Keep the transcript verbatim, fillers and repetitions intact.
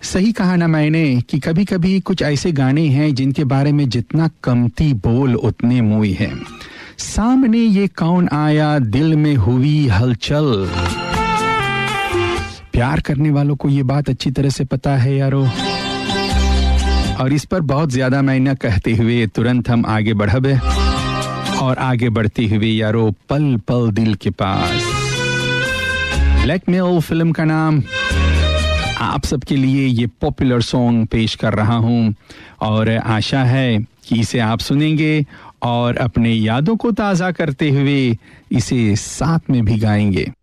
सही कहा ना मैंने कि कभी कभी कुछ ऐसे गाने हैं जिनके बारे में जितना कमती बोल उतने मुई है। सामने ये कौन आया, दिल में हुई हलचल। प्यार करने वालों को ये बात अच्छी तरह से पता है यारो। और इस पर बहुत ज्यादा मैं न कहते हुए तुरंत हम आगे बढ़े और आगे बढ़ते हुए यारो पल पल दिल के पास। ब्लैकमेल फिल्म का नाम आप सबके लिए ये पॉपुलर सॉन्ग पेश कर रहा हूं और आशा है कि इसे आप सुनेंगे और अपने यादों को ताज़ा करते हुए इसे साथ में भी गाएंगे।